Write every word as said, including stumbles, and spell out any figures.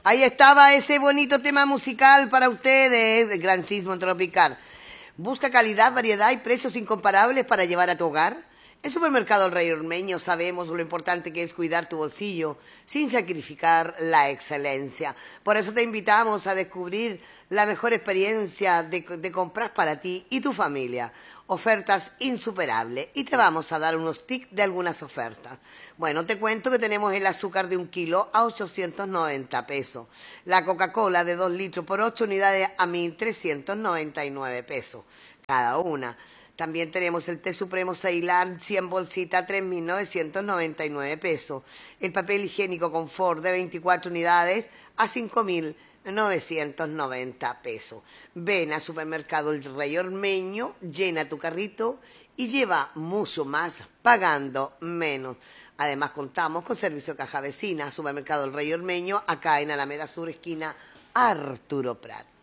Ahí estaba ese bonito tema musical para ustedes, el Gran Sismo Tropical. Busca calidad, variedad y precios incomparables para llevar a tu hogar. En Supermercado El Rey Ormeño sabemos lo importante que es cuidar tu bolsillo sin sacrificar la excelencia. Por eso te invitamos a descubrir la mejor experiencia de, de compras para ti y tu familia. Ofertas insuperables. Y te vamos a dar unos tips de algunas ofertas. Bueno, te cuento que tenemos el azúcar de un kilo a ochocientos noventa pesos. La Coca-Cola de dos litros por ocho unidades a mil trescientos noventa y nueve pesos cada una. También tenemos el té supremo Ceilán, cien bolsitas, tres mil novecientos noventa y nueve pesos. El papel higiénico Confort de veinticuatro unidades a cinco mil novecientos noventa pesos. Ven a Supermercado El Rey Ormeño, llena tu carrito y lleva mucho más pagando menos. Además contamos con servicio de caja vecina. Supermercado El Rey Ormeño, acá en Alameda Sur, esquina Arturo Prat.